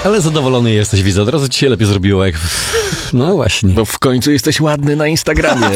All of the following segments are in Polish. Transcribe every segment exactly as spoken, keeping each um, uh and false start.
Ale zadowolony jesteś, widzę. Od razu ci się lepiej zrobiło, jak... No właśnie. Bo w końcu jesteś ładny na Instagramie.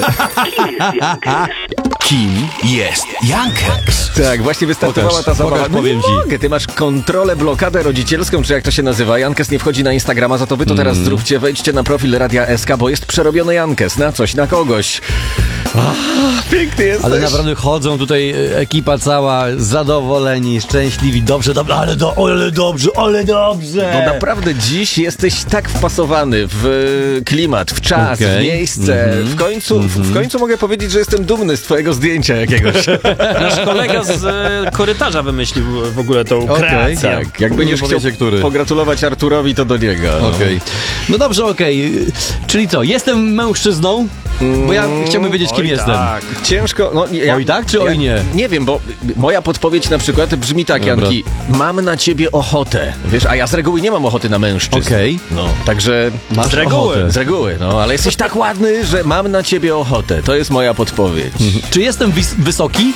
Kim jest Jankex? Tak, właśnie wystartowała Pokaż, ta zabawa. pokaż, No powiem nie ci. mogę, ty masz kontrolę, blokadę rodzicielską, czy jak to się nazywa. Jankes nie wchodzi na Instagrama, za to wy to teraz Mm. zróbcie, wejdźcie na profil Radia S K, bo jest przerobiony Jankes na coś, na kogoś. Ah, piękny jesteś. Ale naprawdę chodzą tutaj e, ekipa cała, zadowoleni, szczęśliwi, dobrze, dobrze, ale, do, ale dobrze, ale dobrze. No naprawdę dziś jesteś tak wpasowany w e, klimat, w czas, Okej. w miejsce. Mhm. W końcu, w, w końcu mogę powiedzieć, że jestem dumny z twojego zdjęcia jakiegoś. Nasz kolega z e, korytarza wymyślił w ogóle tą Okej, kreację. Tak, jak będziesz Nie chciał powiecie, który. pogratulować Arturowi, to do niego. No. Okej. No dobrze, okej. Czyli co, jestem mężczyzną? Bo ja chciałbym wiedzieć, kim Oj, jestem. tak. Ciężko, no ja, Oj tak, czy oj nie? Nie wiem, bo moja podpowiedź na przykład brzmi tak, Dobra. Janki, mam na ciebie ochotę, wiesz, a ja z reguły nie mam ochoty na mężczyzn. Okej. No, także... Masz Z reguły. ochotę. Z reguły, no, ale jesteś tak ładny, że mam na ciebie ochotę. To jest moja podpowiedź. Czy jestem wys- wysoki?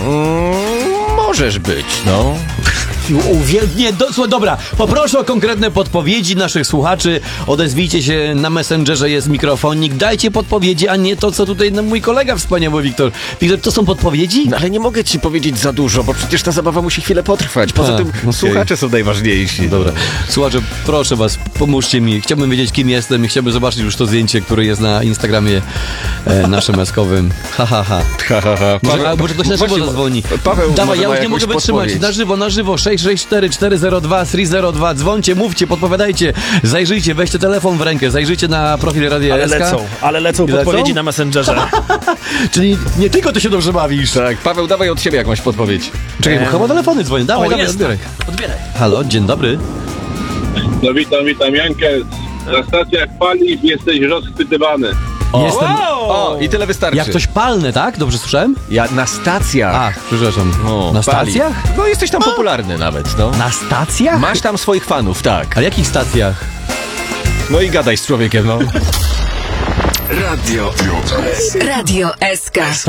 Mm, możesz być, no. Uwiel- nie, do, słuchaj, dobra, poproszę o konkretne podpowiedzi naszych słuchaczy. Odezwijcie się na Messengerze, jest mikrofonik. Dajcie podpowiedzi, a nie to, co tutaj no, mój kolega wspaniały Wiktor. Wiktor, to są podpowiedzi? No ale nie mogę ci powiedzieć za dużo, bo przecież ta zabawa musi chwilę potrwać. Poza A, tym okej. słuchacze są najważniejsi. Dobra. Słuchajcie, proszę was, pomóżcie mi. Chciałbym wiedzieć, kim jestem i chciałbym zobaczyć już to zdjęcie, które jest na Instagramie e, naszym eskowym. Ha, ha, ha. Ha, ha, ha. Może, a, może ktoś na żywo właśnie, zadzwoni. Paweł Dawaj, może ja ma już nie jakąś mogę wytrzymać. podpowiedź. Na żywo, na żywo. sześć sześć cztery cztery zero dwa trzy zero dwa. Dzwońcie, mówcie, podpowiadajcie. Zajrzyjcie, weźcie telefon w rękę, zajrzyjcie na profil Radia Ale S K. lecą, ale lecą Lecą? podpowiedzi na Messengerze. Czyli nie tylko ty się dobrze bawisz. Tak, Paweł, dawaj od siebie jakąś podpowiedź. Czekaj, bo chyba telefony dzwonią. Dawaj, O, dawaj, jest. odbieraj. Odbieraj. Halo, dzień dobry. No witam, witam, Jankes. Na stacjach paliw jesteś rozchwytywany. O, Jestem... o, i tyle wystarczy. Jak ktoś palne, tak? Dobrze słyszałem? Ja na stacjach. Ach, przepraszam. O, Na pali. stacjach? No jesteś tam popularny nawet, no. Na stacjach? Masz tam swoich fanów, tak. Ale jakich stacjach? No i gadaj z człowiekiem, no. Radio Radio S K.